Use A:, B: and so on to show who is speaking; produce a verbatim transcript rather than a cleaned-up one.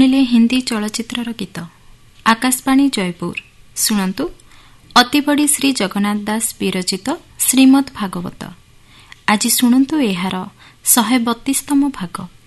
A: ଶୁଣିଲେ ହିନ୍ଦୀ ଚଳଚ୍ଚିତ୍ରର ଗୀତ। ଆକାଶବାଣୀ ଜୟପୁର। ଶୁଣନ୍ତୁ ଅତିବଡ଼ି ଶ୍ରୀ ଜଗନ୍ନାଥ ଦାସ ବିରଚିତ ଶ୍ରୀମଦ୍ ଭାଗବତ। ଆଜି ଶୁଣନ୍ତୁ ଏହାର ଶହେ ବତିଶତମ ଭାଗ।